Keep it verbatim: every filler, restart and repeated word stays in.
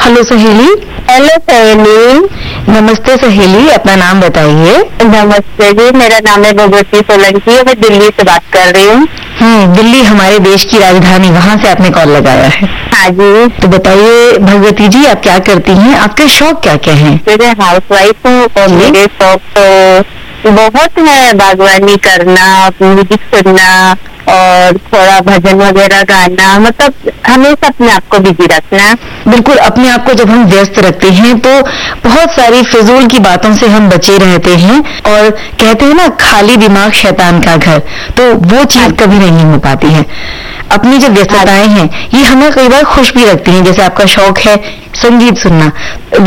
Hello सहेली। Hello सहेली। नमस्ते सहेली, अपना नाम बताइए। नमस्ते जी, मेरा नाम है भगवती सोलंकी और मैं दिल्ली से बात कर रही हूँ। हम्म दिल्ली हमारे देश की राजधानी, वहाँ से आपने कॉल लगाया है। हाँ जी। तो बताइए भगवती जी, आप क्या करती हैं, आपके शौक क्या क्या हैं? मेरे हाउस वाइफ हूँ और मेरे शौक तो बहुत है, बागवानी करना, म्यूजिक सुनना और थोड़ा भजन वगैरह गाना, मतलब हमेशा अपने आप को बिजी रखना। बिल्कुल, अपने आप को जब हम व्यस्त रखते हैं तो बहुत सारी फिजूल की बातों से हम बचे रहते हैं, और कहते हैं ना, खाली दिमाग शैतान का घर, तो वो चीज कभी नहीं हो पाती है। अपनी जो व्यस्तताएं हैं ये हमें कई बार खुश भी रखती हैं, जैसे आपका शौक है संगीत सुनना।